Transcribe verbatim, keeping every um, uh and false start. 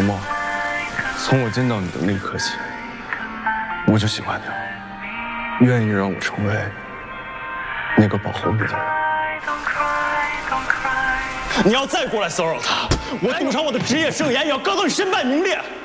毛，从我见到你的那一刻起，我就喜欢你，愿意让我成为那个保护你的人。你要再过来骚扰他，我赌上我的职业生涯也要告到你身败名裂。